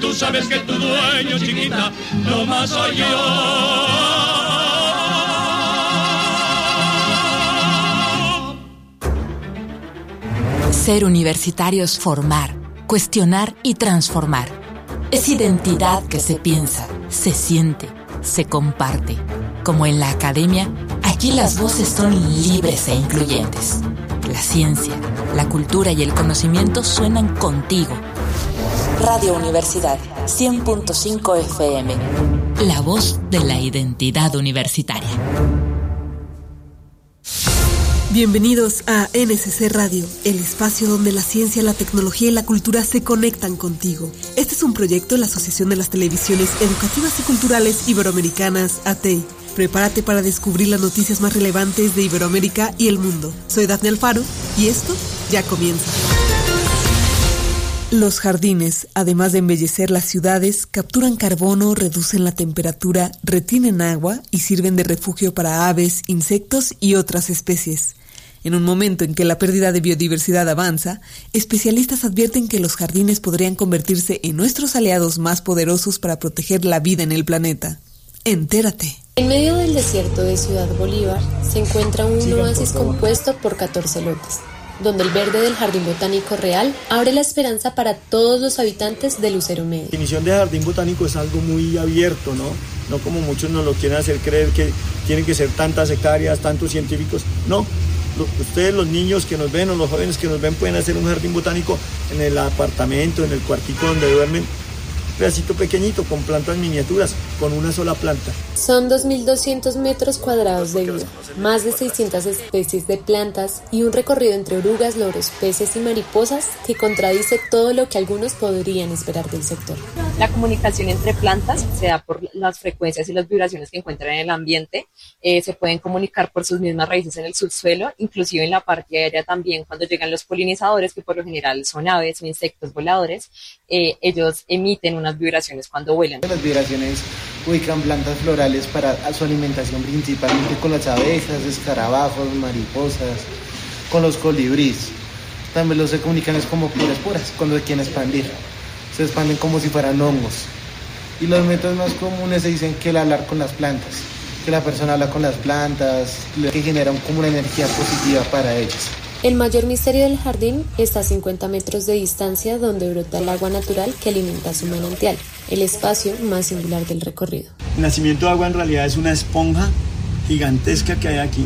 Tú sabes que tu dueño, chiquita, no más soy yo. Ser universitario es formar, cuestionar y transformar. Es identidad que se piensa, se siente, se comparte. Como en la academia, aquí las voces son libres e incluyentes. La ciencia, la cultura y el conocimiento suenan contigo. Radio Universidad 100.5 FM. La voz de la identidad universitaria. Bienvenidos a NSC Radio, el espacio donde la ciencia, la tecnología y la cultura se conectan contigo. Este es un proyecto de la Asociación de las Televisiones Educativas y Culturales Iberoamericanas, ATEI. Prepárate para descubrir las noticias más relevantes de Iberoamérica y el mundo. Soy Dafne Alfaro y esto ya comienza. Los jardines, además de embellecer las ciudades, capturan carbono, reducen la temperatura, retienen agua y sirven de refugio para aves, insectos y otras especies. En un momento en que la pérdida de biodiversidad avanza, especialistas advierten que los jardines podrían convertirse en nuestros aliados más poderosos para proteger la vida en el planeta. Entérate. En medio del desierto de Ciudad Bolívar se encuentra un oasis compuesto por 14 lotes, donde el verde del Jardín Botánico Real abre la esperanza para todos los habitantes de Lucero Medio. La definición de jardín botánico es algo muy abierto, ¿no? No como muchos nos lo quieren hacer creer que tienen que ser tantas hectáreas, tantos científicos. No, ustedes los niños que nos ven o los jóvenes que nos ven pueden hacer un jardín botánico en el apartamento, en el cuartico donde duermen. Un pedacito pequeñito con plantas miniaturas, con una sola planta. Son 2.200 metros cuadrados de vida, más de 600 especies de plantas y un recorrido entre orugas, loros, peces y mariposas que contradice todo lo que algunos podrían esperar del sector. La comunicación entre plantas se da por las frecuencias y las vibraciones que encuentran en el ambiente. Se pueden comunicar por sus mismas raíces en el subsuelo, inclusive en la parte aérea también. Cuando llegan los polinizadores, que por lo general son aves o insectos voladores, ellos emiten unas vibraciones cuando vuelan. Las vibraciones ubican plantas florales para su alimentación, principalmente con las abejas, escarabajos, mariposas, con los colibríes. También los se comunican es como por esporas, cuando se quieren expandir. Se expanden como si fueran hongos. Y los métodos más comunes se dicen que el hablar con las plantas, que la persona habla con las plantas, que generan como una energía positiva para ellas. El mayor misterio del jardín está a 50 metros de distancia, donde brota el agua natural que alimenta su manantial, el espacio más singular del recorrido. El nacimiento de agua en realidad es una esponja gigantesca que hay aquí.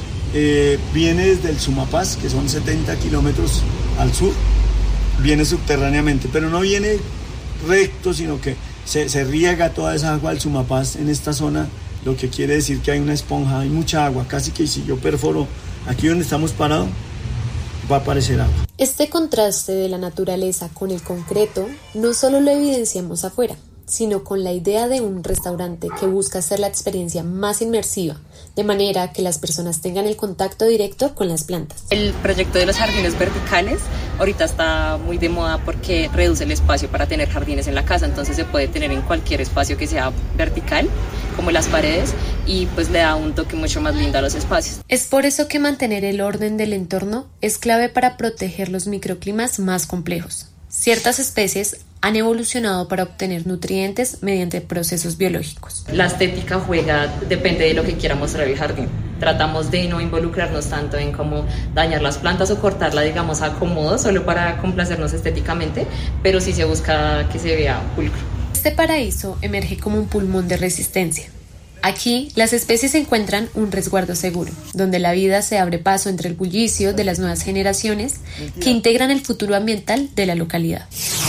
Viene desde el Sumapaz, que son 70 kilómetros al sur, viene subterráneamente, pero no viene recto, sino que se riega toda esa agua del Sumapaz en esta zona, lo que quiere decir que hay una esponja, hay mucha agua, casi que si yo perforo aquí donde estamos parados, va a aparecer agua. Este contraste de la naturaleza con el concreto no solo lo evidenciamos afuera, sino con la idea de un restaurante que busca hacer la experiencia más inmersiva, de manera que las personas tengan el contacto directo con las plantas. El proyecto de los jardines verticales ahorita está muy de moda porque reduce el espacio para tener jardines en la casa, entonces se puede tener en cualquier espacio que sea vertical, como las paredes, y pues le da un toque mucho más lindo a los espacios. Es por eso que mantener el orden del entorno es clave para proteger los microclimas más complejos. Ciertas especies han evolucionado para obtener nutrientes mediante procesos biológicos. La estética depende de lo que quiera mostrar el jardín. Tratamos de no involucrarnos tanto en cómo dañar las plantas o cortarla, digamos, a acomodo, solo para complacernos estéticamente, pero sí se busca que se vea pulcro. Este paraíso emerge como un pulmón de resistencia. Aquí, las especies encuentran un resguardo seguro, donde la vida se abre paso entre el bullicio de las nuevas generaciones que integran el futuro ambiental de la localidad.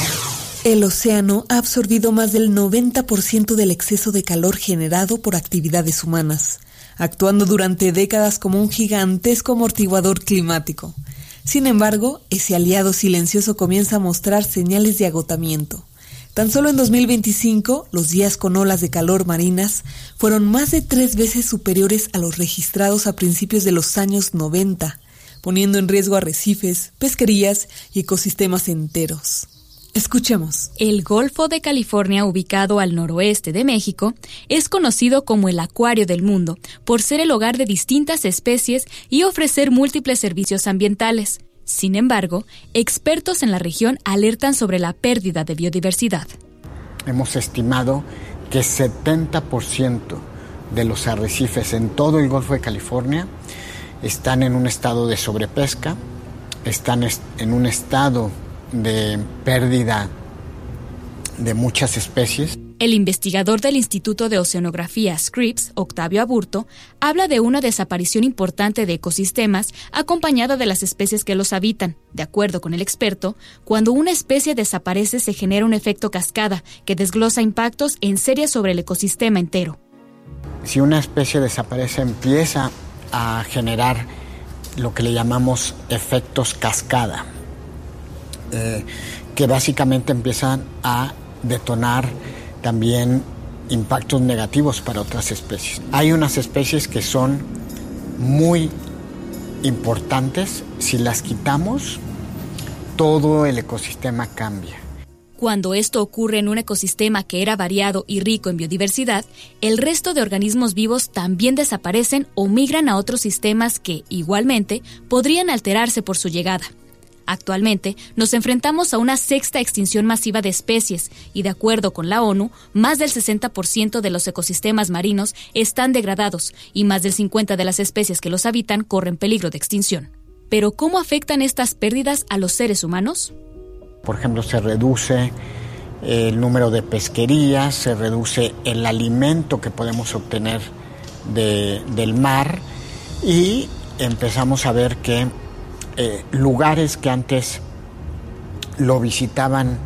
El océano ha absorbido más del 90% del exceso de calor generado por actividades humanas, actuando durante décadas como un gigantesco amortiguador climático. Sin embargo, ese aliado silencioso comienza a mostrar señales de agotamiento. Tan solo en 2025, los días con olas de calor marinas fueron más de 3 veces superiores a los registrados a principios de los años 90, poniendo en riesgo arrecifes, pesquerías y ecosistemas enteros. Escuchemos. El Golfo de California, ubicado al noroeste de México, es conocido como el acuario del mundo por ser el hogar de distintas especies y ofrecer múltiples servicios ambientales. Sin embargo, expertos en la región alertan sobre la pérdida de biodiversidad. hemos estimado que 70% de los arrecifes en todo el Golfo de California están en un estado de sobrepesca, están en un estado de pérdida de muchas especies. El investigador del Instituto de Oceanografía Scripps, Octavio Aburto, habla de una desaparición importante de ecosistemas acompañada de las especies que los habitan. De acuerdo con el experto, cuando una especie desaparece se genera un efecto cascada que desglosa impactos en serie sobre el ecosistema entero. Si una especie desaparece, empieza a generar lo que le llamamos efectos cascada, que básicamente empiezan a detonar también impactos negativos para otras especies. Hay unas especies que son muy importantes. Si las quitamos, todo el ecosistema cambia. Cuando esto ocurre en un ecosistema que era variado y rico en biodiversidad, el resto de organismos vivos también desaparecen o migran a otros sistemas que, igualmente, podrían alterarse por su llegada. Actualmente, nos enfrentamos a una sexta extinción masiva de especies y, de acuerdo con la ONU, más del 60% de los ecosistemas marinos están degradados y más del 50% de las especies que los habitan corren peligro de extinción. Pero, ¿cómo afectan estas pérdidas a los seres humanos? Por ejemplo, se reduce el número de pesquerías, se reduce el alimento que podemos obtener del mar y empezamos a ver que lugares que antes los visitaban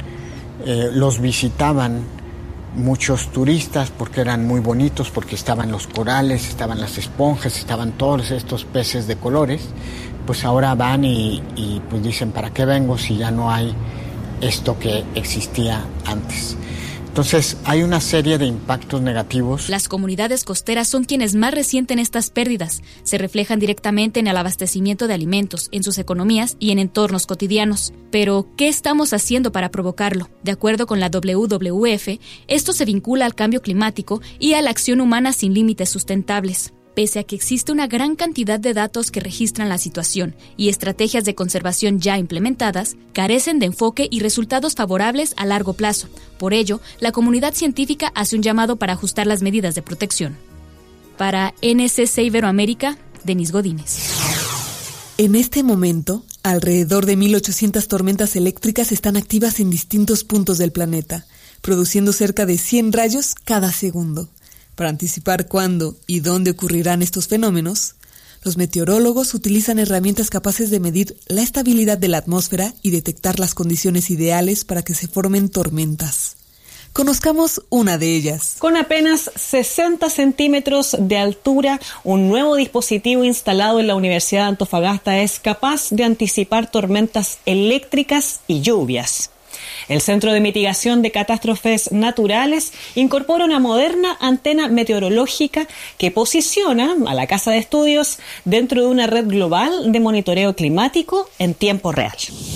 muchos turistas porque eran muy bonitos, porque estaban los corales, estaban las esponjas, estaban todos estos peces de colores, pues ahora van y pues dicen, ¿para qué vengo si ya no hay esto que existía antes? Entonces, hay una serie de impactos negativos. Las comunidades costeras son quienes más resienten estas pérdidas. Se reflejan directamente en el abastecimiento de alimentos, en sus economías y en entornos cotidianos. Pero, ¿qué estamos haciendo para provocarlo? De acuerdo con la WWF, esto se vincula al cambio climático y a la acción humana sin límites sustentables. Pese a que existe una gran cantidad de datos que registran la situación y estrategias de conservación ya implementadas, carecen de enfoque y resultados favorables a largo plazo. Por ello, la comunidad científica hace un llamado para ajustar las medidas de protección. Para NSC Iberoamérica, Denise Godínez. En este momento, alrededor de 1.800 tormentas eléctricas están activas en distintos puntos del planeta, produciendo cerca de 100 rayos cada segundo. Para anticipar cuándo y dónde ocurrirán estos fenómenos, los meteorólogos utilizan herramientas capaces de medir la estabilidad de la atmósfera y detectar las condiciones ideales para que se formen tormentas. Conozcamos una de ellas. Con apenas 60 centímetros de altura, un nuevo dispositivo instalado en la Universidad de Antofagasta es capaz de anticipar tormentas eléctricas y lluvias. El Centro de Mitigación de Catástrofes Naturales incorpora una moderna antena meteorológica que posiciona a la Casa de Estudios dentro de una red global de monitoreo climático en tiempo real.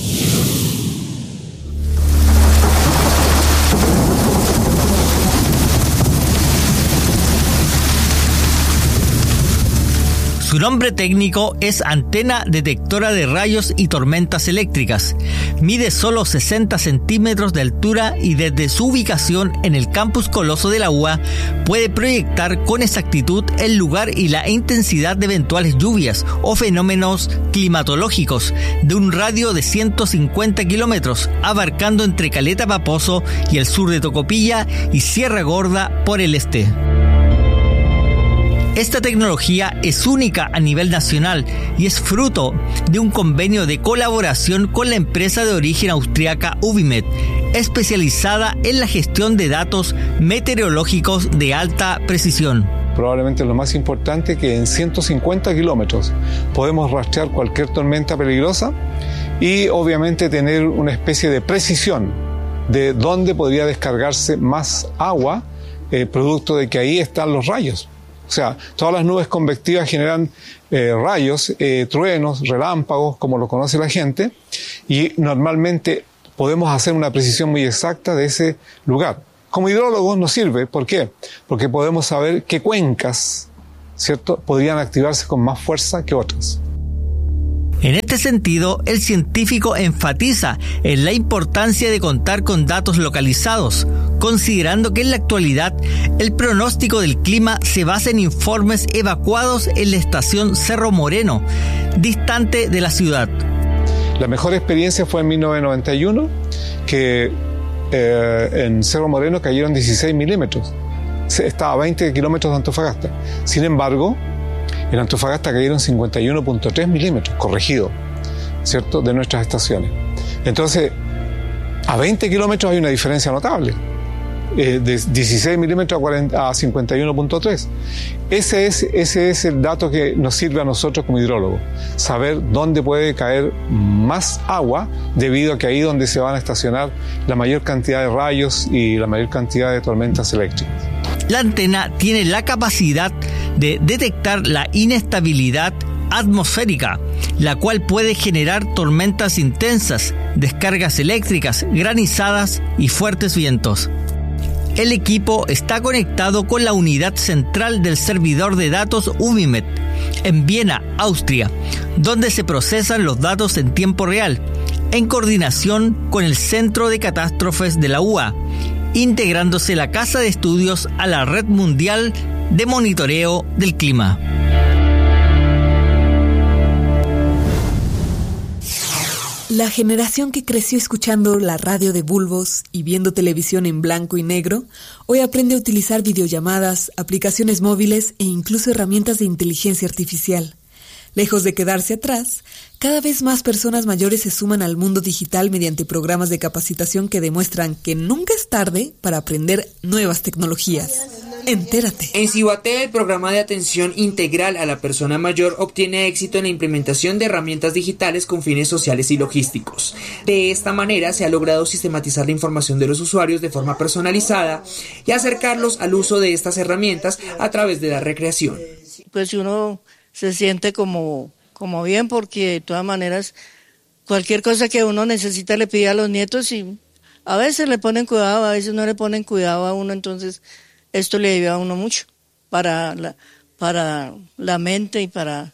Su nombre técnico es antena detectora de rayos y tormentas eléctricas. Mide solo 60 centímetros de altura y desde su ubicación en el campus Coloso de la UA puede proyectar con exactitud el lugar y la intensidad de eventuales lluvias o fenómenos climatológicos de un radio de 150 kilómetros, abarcando entre Caleta Paposo y el sur de Tocopilla y Sierra Gorda por el este. Esta tecnología es única a nivel nacional y es fruto de un convenio de colaboración con la empresa de origen austriaca Ubimet, especializada en la gestión de datos meteorológicos de alta precisión. Probablemente lo más importante, que en 150 kilómetros podemos rastrear cualquier tormenta peligrosa y obviamente tener una especie de precisión de dónde podría descargarse más agua, producto de que ahí están los rayos. O sea, todas las nubes convectivas generan rayos, truenos, relámpagos, como lo conoce la gente, y normalmente podemos hacer una precisión muy exacta de ese lugar. Como hidrólogos nos sirve, ¿por qué? Porque podemos saber qué cuencas, ¿cierto?, podrían activarse con más fuerza que otras. En este sentido, el científico enfatiza en la importancia de contar con datos localizados, considerando que en la actualidad el pronóstico del clima se basa en informes evacuados en la estación Cerro Moreno, distante de la ciudad. La mejor experiencia fue en 1991, que en Cerro Moreno cayeron 16 milímetros. Estaba a 20 kilómetros de Antofagasta. Sin embargo, en Antofagasta cayeron 51.3 milímetros, corregido, ¿cierto?, de nuestras estaciones. Entonces, a 20 kilómetros hay una diferencia notable, de 16 milímetros a 51.3. Ese es el dato que nos sirve a nosotros como hidrólogos, saber dónde puede caer más agua, debido a que ahí es donde se van a estacionar la mayor cantidad de rayos y la mayor cantidad de tormentas eléctricas. La antena tiene la capacidad de detectar la inestabilidad atmosférica, la cual puede generar tormentas intensas, descargas eléctricas, granizadas y fuertes vientos. El equipo está conectado con la unidad central del servidor de datos Ubimet en Viena, Austria, donde se procesan los datos en tiempo real, en coordinación con el Centro de Catástrofes de la UA, integrándose la Casa de Estudios a la Red Mundial de Monitoreo del Clima. La generación que creció escuchando la radio de bulbos y viendo televisión en blanco y negro, hoy aprende a utilizar videollamadas, aplicaciones móviles e incluso herramientas de inteligencia artificial. Lejos de quedarse atrás, cada vez más personas mayores se suman al mundo digital mediante programas de capacitación que demuestran que nunca es tarde para aprender nuevas tecnologías. Entérate. En Cibaté, el programa de atención integral a la persona mayor obtiene éxito en la implementación de herramientas digitales con fines sociales y logísticos. De esta manera se ha logrado sistematizar la información de los usuarios de forma personalizada y acercarlos al uso de estas herramientas a través de la recreación. Pues uno se siente como bien, porque de todas maneras cualquier cosa que uno necesita le pide a los nietos y a veces le ponen cuidado, a veces no le ponen cuidado a uno, entonces esto le ayuda a uno mucho para la mente y para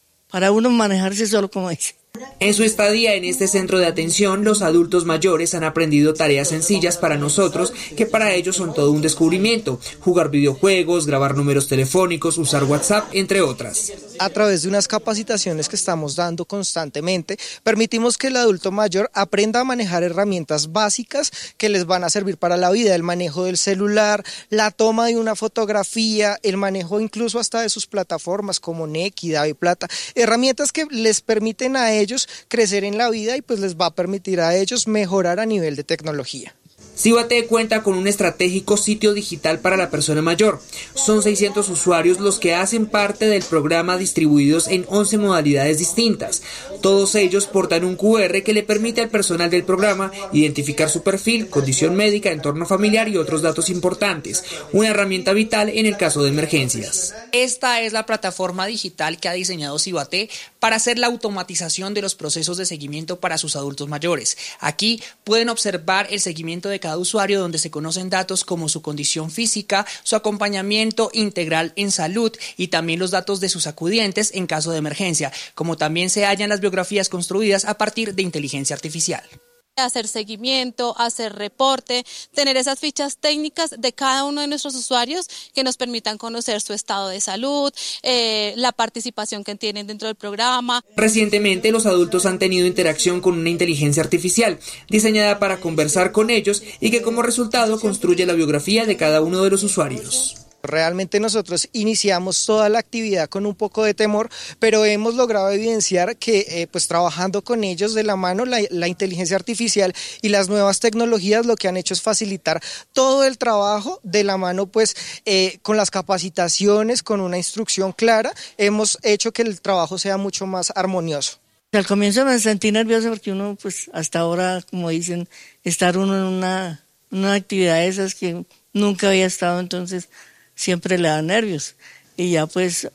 uno manejarse solo, como dice. En su estadía en este centro de atención, los adultos mayores han aprendido tareas sencillas para nosotros que para ellos son todo un descubrimiento: jugar videojuegos, grabar números telefónicos, usar WhatsApp, entre otras. A través de unas capacitaciones que estamos dando constantemente, permitimos que el adulto mayor aprenda a manejar herramientas básicas que les van a servir para la vida: el manejo del celular, la toma de una fotografía, el manejo incluso hasta de sus plataformas como Nequi, DaviPlata, herramientas que les permiten a ellos crecer en la vida y pues les va a permitir a ellos mejorar a nivel de tecnología. Cibaté cuenta con un estratégico sitio digital para la persona mayor. Son 600 usuarios los que hacen parte del programa, distribuidos en 11 modalidades distintas. Todos ellos portan un QR que le permite al personal del programa identificar su perfil, condición médica, entorno familiar y otros datos importantes. Una herramienta vital en el caso de emergencias. Esta es la plataforma digital que ha diseñado Cibaté para hacer la automatización de los procesos de seguimiento para sus adultos mayores. Aquí pueden observar el seguimiento de cada usuario, donde se conocen datos como su condición física, su acompañamiento integral en salud y también los datos de sus acudientes en caso de emergencia, como también se hallan las biografías construidas a partir de inteligencia artificial. Hacer seguimiento, hacer reporte, tener esas fichas técnicas de cada uno de nuestros usuarios que nos permitan conocer su estado de salud, la participación que tienen dentro del programa. Recientemente los adultos han tenido interacción con una inteligencia artificial diseñada para conversar con ellos y que como resultado construye la biografía de cada uno de los usuarios. Realmente nosotros iniciamos toda la actividad con un poco de temor, pero hemos logrado evidenciar que pues trabajando con ellos de la mano, la inteligencia artificial y las nuevas tecnologías lo que han hecho es facilitar todo el trabajo de la mano, pues con las capacitaciones, con una instrucción clara, hemos hecho que el trabajo sea mucho más armonioso. Al comienzo me sentí nerviosa porque uno, pues hasta ahora, como dicen, estar uno en una actividad de esas que nunca había estado, entonces siempre le da nervios. Y ya pues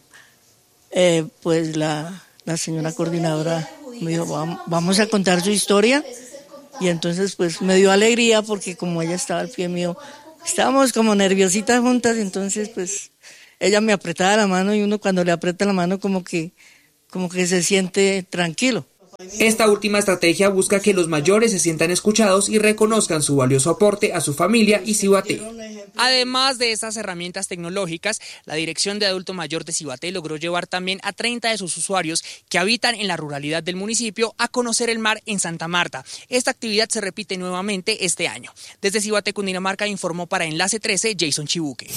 la señora coordinadora me dijo, vamos a contar su historia, y entonces pues me dio alegría porque como ella estaba al pie mío, estábamos como nerviositas juntas, entonces pues ella me apretaba la mano y uno cuando le aprieta la mano como que como que se siente tranquilo. Esta última estrategia busca que los mayores se sientan escuchados y reconozcan su valioso aporte a su familia y Cibaté. Además de estas herramientas tecnológicas, la Dirección de Adulto Mayor de Cibaté logró llevar también a 30 de sus usuarios que habitan en la ruralidad del municipio a conocer el mar en Santa Marta. Esta actividad se repite nuevamente este año. Desde Cibaté, Cundinamarca, informó para Enlace 13 Jason Chibuque.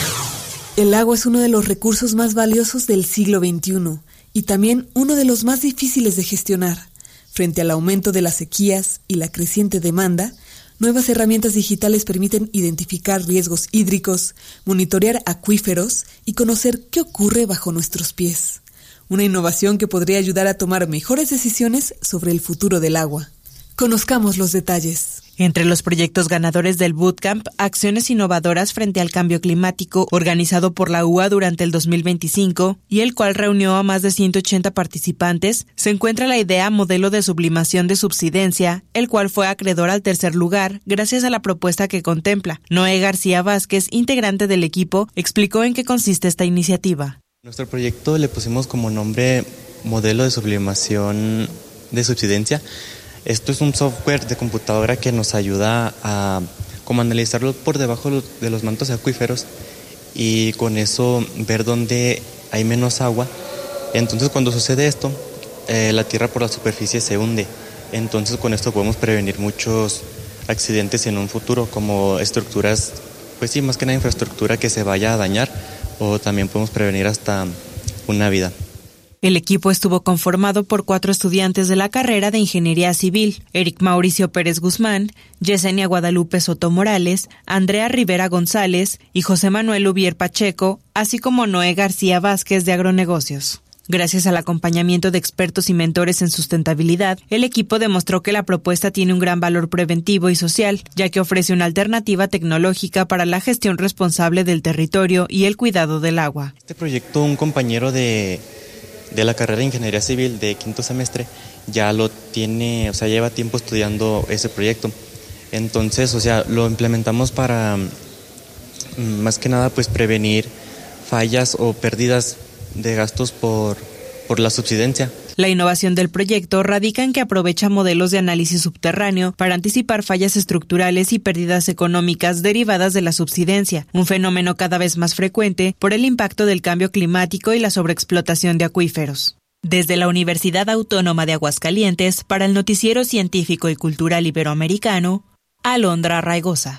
El agua es uno de los recursos más valiosos del siglo XXI y también uno de los más difíciles de gestionar. Frente al aumento de las sequías y la creciente demanda, nuevas herramientas digitales permiten identificar riesgos hídricos, monitorear acuíferos y conocer qué ocurre bajo nuestros pies. Una innovación que podría ayudar a tomar mejores decisiones sobre el futuro del agua. Conozcamos los detalles. Entre los proyectos ganadores del Bootcamp, Acciones Innovadoras frente al Cambio Climático, organizado por la UA durante el 2025, y el cual reunió a más de 180 participantes, se encuentra la idea Modelo de Sublimación de Subsidencia, el cual fue acreedor al tercer lugar gracias a la propuesta que contempla. Noé García Vázquez, integrante del equipo, explicó en qué consiste esta iniciativa. Nuestro proyecto le pusimos como nombre Modelo de Sublimación de Subsidencia. Esto es un software de computadora que nos ayuda a como analizarlo por debajo de los mantos acuíferos y con eso ver dónde hay menos agua. Entonces cuando sucede esto, la tierra por la superficie se hunde. Entonces con esto podemos prevenir muchos accidentes en un futuro, como estructuras, pues sí, más que nada infraestructura que se vaya a dañar, o también podemos prevenir hasta una vida. El equipo estuvo conformado por 4 estudiantes de la carrera de Ingeniería Civil: Eric Mauricio Pérez Guzmán, Yesenia Guadalupe Soto Morales, Andrea Rivera González y José Manuel Ubier Pacheco, así como Noé García Vázquez de Agronegocios. Gracias al acompañamiento de expertos y mentores en sustentabilidad, el equipo demostró que la propuesta tiene un gran valor preventivo y social, ya que ofrece una alternativa tecnológica para la gestión responsable del territorio y el cuidado del agua. Este proyecto, un compañero de la carrera de Ingeniería Civil de quinto semestre ya lo tiene, lleva tiempo estudiando ese proyecto. Entonces, lo implementamos para más que nada pues prevenir fallas o pérdidas de gastos por la subsidencia. La innovación del proyecto radica en que aprovecha modelos de análisis subterráneo para anticipar fallas estructurales y pérdidas económicas derivadas de la subsidencia, un fenómeno cada vez más frecuente por el impacto del cambio climático y la sobreexplotación de acuíferos. Desde la Universidad Autónoma de Aguascalientes, para el Noticiero Científico y Cultural Iberoamericano, Alondra Raigosa.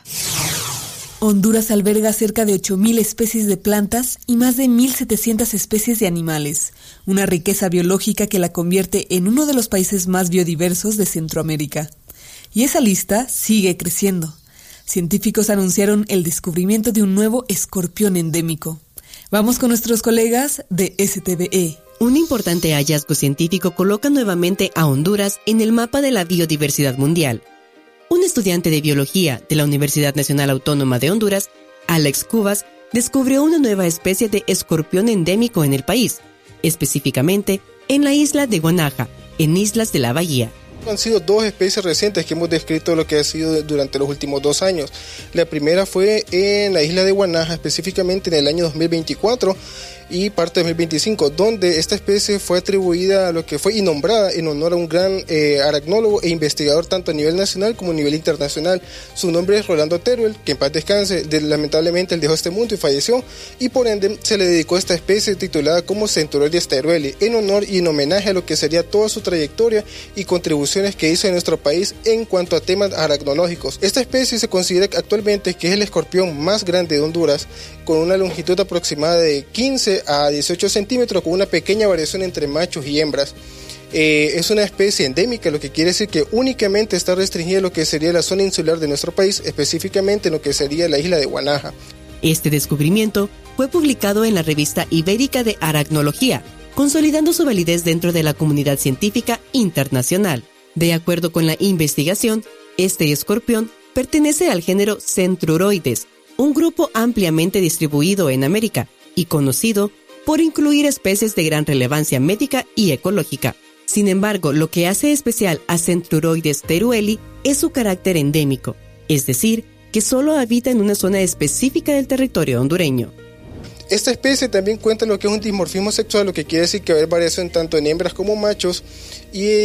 Honduras alberga cerca de 8.000 especies de plantas y más de 1.700 especies de animales, una riqueza biológica que la convierte en uno de los países más biodiversos de Centroamérica. Y esa lista sigue creciendo. Científicos anunciaron el descubrimiento de un nuevo escorpión endémico. Vamos con nuestros colegas de STVE. Un importante hallazgo científico coloca nuevamente a Honduras en el mapa de la biodiversidad mundial. Un estudiante de biología de la Universidad Nacional Autónoma de Honduras, Alex Cubas, descubrió una nueva especie de escorpión endémico en el país, específicamente en la isla de Guanaja, en Islas de la Bahía. Han sido 2 especies recientes que hemos descrito lo que ha sido durante los últimos 2 años. La primera fue en la isla de Guanaja, específicamente en el año 2024 y parte de 2025, donde esta especie fue atribuida a lo que fue y nombrada en honor a un gran aracnólogo e investigador tanto a nivel nacional como a nivel internacional. Su nombre es Rolando Teruel, que en paz descanse. Lamentablemente él dejó este mundo y falleció, y por ende se le dedicó esta especie titulada como Centuroides terueli, en honor y en homenaje a lo que sería toda su trayectoria y contribuciones que hizo en nuestro país en cuanto a temas aracnológicos. Esta especie se considera actualmente que es el escorpión más grande de Honduras, con una longitud aproximada de 15 a 18 centímetros, con una pequeña variación entre machos y hembras. Es una especie endémica, lo que quiere decir que únicamente está restringida a lo que sería la zona insular de nuestro país, específicamente en lo que sería la isla de Guanaja. Este descubrimiento fue publicado en la revista Ibérica de Aracnología, consolidando su validez dentro de la comunidad científica internacional. De acuerdo con la investigación, este escorpión pertenece al género Centruroides, un grupo ampliamente distribuido en América y conocido por incluir especies de gran relevancia médica y ecológica. Sin embargo, lo que hace especial a Centruroides terueli es su carácter endémico, es decir, que solo habita en una zona específica del territorio hondureño. Esta especie también cuenta lo que es un dimorfismo sexual, lo que quiere decir que va a haber variación tanto en hembras como machos, y